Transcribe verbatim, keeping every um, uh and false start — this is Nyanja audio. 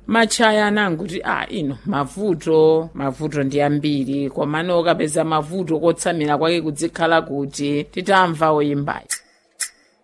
machaya anangu kuti ah ino mavuto mavuto ndi ambiri komano ukapeza mavuto kotsamira kwake kudzikhala kuti titamva oyimbayo.